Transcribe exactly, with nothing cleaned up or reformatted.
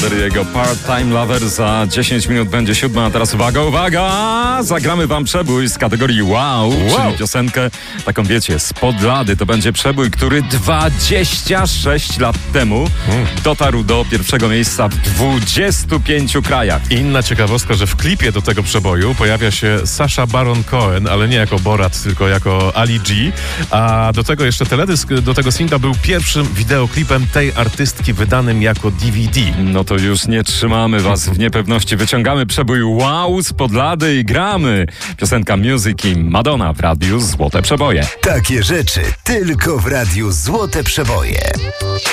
Deriego Part-Time Lover. Za dziesięć minut będzie siódma, a teraz uwaga, uwaga! Zagramy wam przebój z kategorii wow, wow. Czyli piosenkę, taką wiecie, spod lady. To będzie przebój, który dwadzieścia sześć lat temu hmm. dotarł do pierwszego miejsca w dwudziestu pięciu krajach. Inna ciekawostka, że w klipie do tego przeboju pojawia się Sacha Baron Cohen, ale nie jako Borat, tylko jako Ali G. A do tego jeszcze teledysk do tego singla był pierwszym wideoklipem tej artystki wydanym jako D V D. No to już nie trzymamy was w niepewności. Wyciągamy przebój wow spod lady i gramy. Piosenka Music i Madonna w Radiu Złote Przeboje. Takie rzeczy tylko w Radiu Złote Przeboje.